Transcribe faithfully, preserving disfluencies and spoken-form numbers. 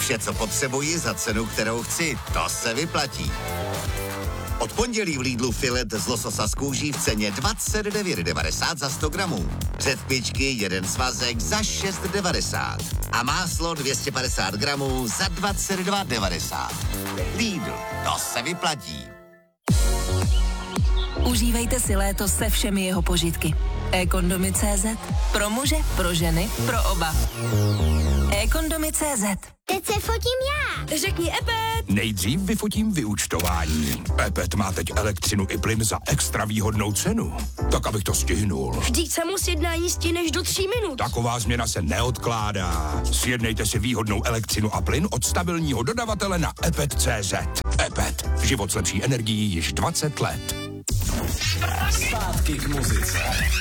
Vše, co potřebuji za cenu, kterou chci. To se vyplatí. Od pondělí v Lidlu filet z lososa z kůží v ceně dvacet devět devadesát za sto gramů. Řetkvičky jeden svazek za šest devadesát. A máslo dvě stě padesát gramů za dvacet dva devadesát. Lidl, to se vyplatí. Užívejte si léto se všemi jeho požitky. e-kondomy tečka cé zet. Pro muže, pro ženy, pro oba. e-kondomy tečka cé zet. Teď se fotím já. Řekni Epet. Nejdřív vyfotím vyúčtování. Epet má teď elektřinu i plyn za extra výhodnou cenu. Tak, abych to stihnul. Vždyť se mu sjednání stihneš do tří minut. Taková změna se neodkládá. Sjednejte si výhodnou elektřinu a plyn od stabilního dodavatele na epet tečka cé zet. Epet. Život s lepší energií již dvacet let. Zpátky k muzice.